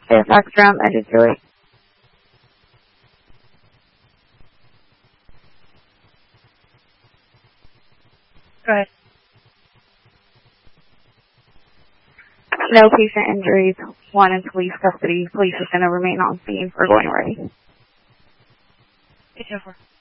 Fairfax Drum, engine 2. Go ahead. No patient injuries. 1 in police custody. Police is going to remain on scene for going ready. 804.